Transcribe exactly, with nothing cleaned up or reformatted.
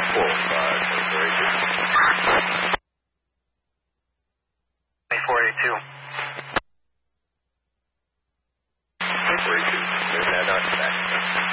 four five, twenty-four eighty-two. twenty-four eighty-two. twenty-four eighty-two. There's that knock back.